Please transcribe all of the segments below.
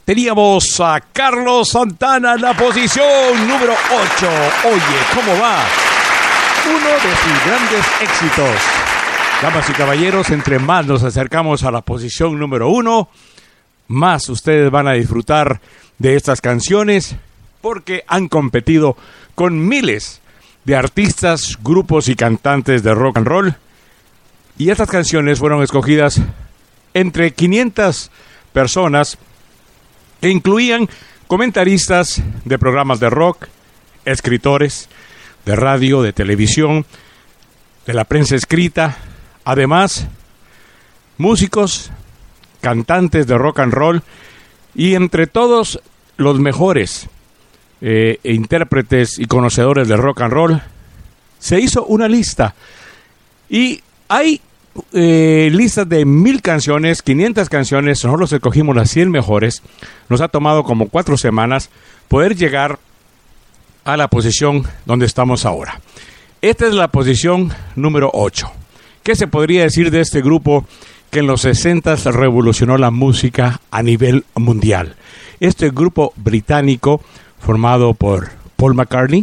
Teníamos a Carlos Santana en la posición número 8. Oye, ¿cómo va? Uno de sus grandes éxitos. Damas y caballeros, entre más nos acercamos a la posición número 1, más ustedes van a disfrutar de estas canciones porque han competido con miles de artistas, grupos y cantantes de rock and roll. Y estas canciones fueron escogidas entre 500 personas que incluían comentaristas de programas de rock, escritores de radio, de televisión, de la prensa escrita, además músicos, cantantes de rock and roll y entre todos los mejores intérpretes y conocedores de rock and roll se hizo una lista y hay listas de 1000 canciones, 500 canciones. Nosotros escogimos las 100 mejores. Nos ha tomado como 4 semanas poder llegar a la posición donde estamos ahora. Esta es la posición número 8. ¿Qué se podría decir de este grupo que en los 60s revolucionó la música a nivel mundial? Este grupo británico formado por Paul McCartney,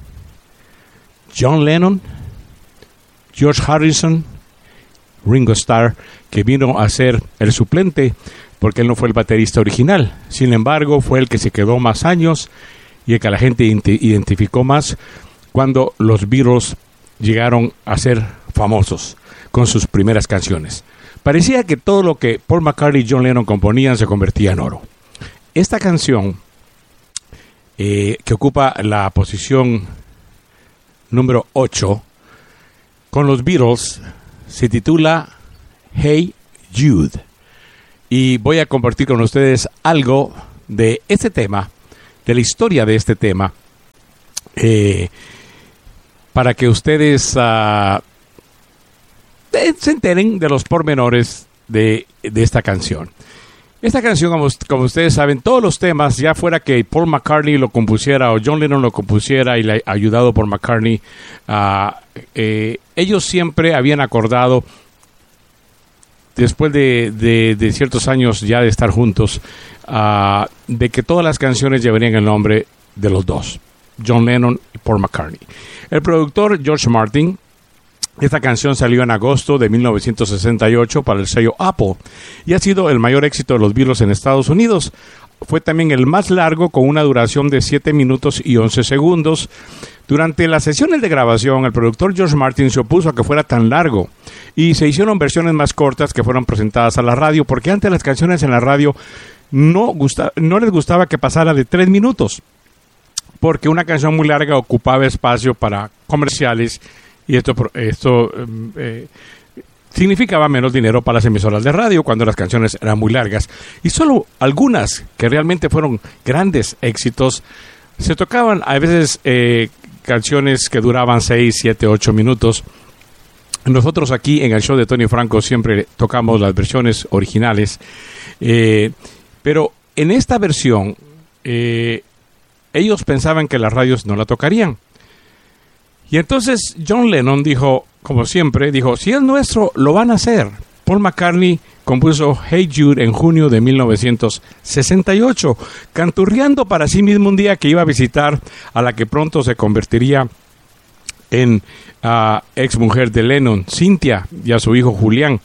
John Lennon, George Harrison, Ringo Starr, que vino a ser el suplente porque él no fue el baterista original. Sin embargo, fue el que se quedó más años y el que la gente identificó más cuando los Beatles llegaron a ser famosos con sus primeras canciones. Parecía que todo lo que Paul McCartney y John Lennon componían se convertía en oro. Esta canción, que ocupa la posición número 8, con los Beatles, se titula Hey Jude. Y voy a compartir con ustedes algo de este tema, de la historia de este tema, para que ustedes se enteren de los pormenores de esta canción. Esta canción, como ustedes saben, todos los temas, ya fuera que Paul McCartney lo compusiera o John Lennon lo compusiera y ayudado por McCartney, ellos siempre habían acordado, después de ciertos años ya de estar juntos, de que todas las canciones llevarían el nombre de los dos, John Lennon y Paul McCartney. El productor George Martin, esta canción salió en agosto de 1968 para el sello Apple y ha sido el mayor éxito de los Beatles en Estados Unidos. Fue también el más largo, con una duración de 7 minutos y 11 segundos. Durante las sesiones de grabación, el productor George Martin se opuso a que fuera tan largo y se hicieron versiones más cortas que fueron presentadas a la radio, porque antes las canciones en la radio no les gustaba que pasara de 3 minutos, porque una canción muy larga ocupaba espacio para comerciales y esto significaba menos dinero para las emisoras de radio cuando las canciones eran muy largas. Y solo algunas que realmente fueron grandes éxitos se tocaban, a veces canciones que duraban 6, 7, 8 minutos. Nosotros aquí en el show de Tony Franco siempre tocamos las versiones originales, pero en esta versión ellos pensaban que las radios no la tocarían. Y entonces John Lennon dijo, como siempre, si es nuestro, lo van a hacer. Paul McCartney compuso Hey Jude en junio de 1968, canturreando para sí mismo un día que iba a visitar a la que pronto se convertiría en ex mujer de Lennon, Cynthia, y a su hijo Julián,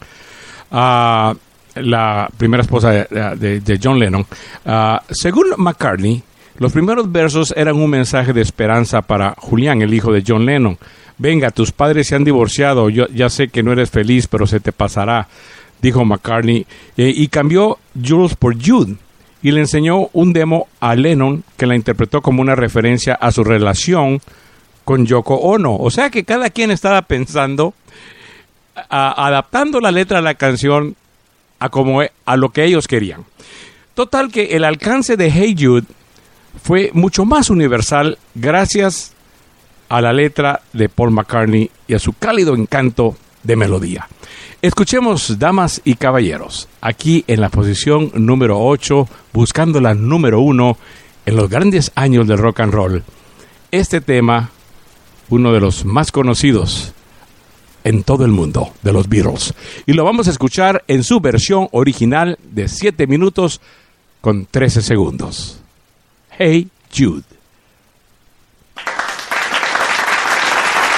la primera esposa de John Lennon. Según McCartney, los primeros versos eran un mensaje de esperanza para Julián, el hijo de John Lennon. Venga, tus padres se han divorciado, yo ya sé que no eres feliz, pero se te pasará, dijo McCartney, y cambió Jules por Jude, y le enseñó un demo a Lennon que la interpretó como una referencia a su relación con Yoko Ono. O sea que cada quien estaba pensando, adaptando la letra de la canción a lo que ellos querían. Total que el alcance de Hey Jude fue mucho más universal gracias a la letra de Paul McCartney y a su cálido encanto de melodía. Escuchemos, damas y caballeros, aquí en la posición número 8, buscando la número 1 en los grandes años del rock and roll, este tema, uno de los más conocidos en todo el mundo, de los Beatles. Y lo vamos a escuchar en su versión original de 7 minutos con 13 segundos. Hey Jude.